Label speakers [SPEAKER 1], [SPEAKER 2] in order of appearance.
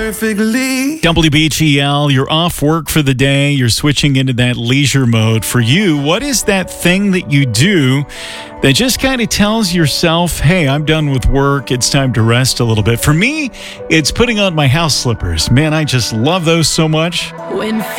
[SPEAKER 1] Perfectly.
[SPEAKER 2] WBGL, you're off work for the day. You're switching into that leisure mode. For you, what is that thing that you do that just kind of tells yourself, hey, I'm done with work. It's time to rest a little bit? For me, it's putting on my house slippers. Man, I just love those so much.
[SPEAKER 3] When